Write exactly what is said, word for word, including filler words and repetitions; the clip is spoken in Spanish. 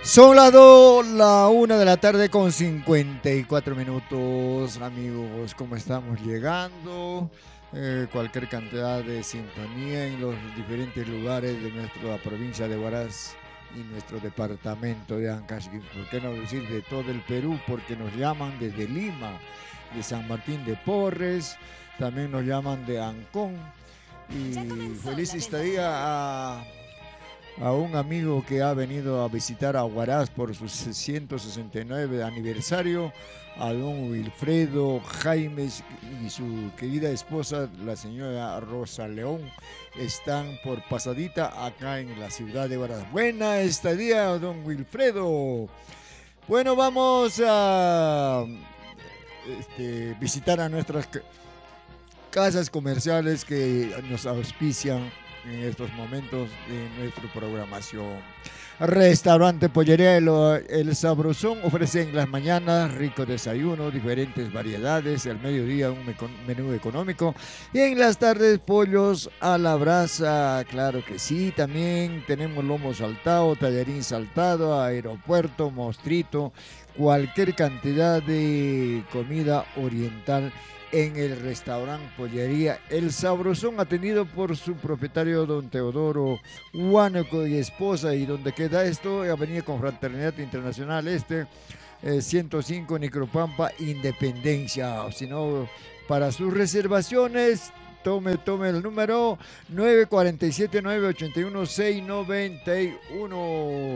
Son las dos, la una de la tarde con cincuenta y cuatro minutos, amigos. ¿Cómo estamos llegando? Eh, cualquier cantidad de sintonía en los diferentes lugares de nuestra provincia de Huaraz y nuestro departamento de Ancash. ¿Por qué no decir de todo el Perú? Porque nos llaman desde Lima, de San Martín de Porres, también nos llaman de Ancón. Y feliz estadía a a un amigo que ha venido a visitar a Huaraz por su ciento sesenta y nueve aniversario, a don Wilfredo Jaime y su querida esposa, la señora Rosa León, están por pasadita acá en la ciudad de Huaraz. Buena estadía, don Wilfredo. Bueno, vamos a este, visitar a nuestras casas comerciales que nos auspician en estos momentos de nuestra programación. Restaurante Pollería El, El Sabrosón ofrece en las mañanas rico desayuno, diferentes variedades, al mediodía un menú económico y en las tardes pollos a la brasa, claro que sí, también tenemos lomo saltado, tallarín saltado, aeropuerto, mostrito, cualquier cantidad de comida oriental en el restaurante Pollería El Sabrosón, atendido por su propietario don Teodoro Huánuco y esposa. ¿Y donde queda esto? Avenida Confraternidad Internacional Este, eh, ciento cinco Nicropampa, Independencia. O si no, para sus reservaciones, tome, tome el número nueve cuatro siete, nueve ocho uno, seis nueve uno.